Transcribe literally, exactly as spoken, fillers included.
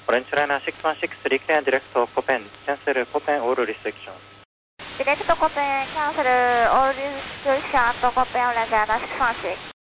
Orange Liner six one six, reclear direct to Copen, cancel Copen all restrictions. Direct to Copen, cancel all restrictions to Copen, Orange Liner six one six.